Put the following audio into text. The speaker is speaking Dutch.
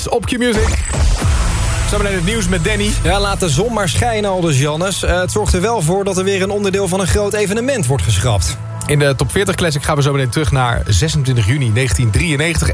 Op Q-Music. Zo meteen het nieuws met Danny. Ja, laat de zon maar schijnen, Aldus Jannes. Het zorgt er wel voor dat er weer een onderdeel van een groot evenement wordt geschrapt. In de Top 40 Classic gaan we zo meteen terug naar 26 juni 1993.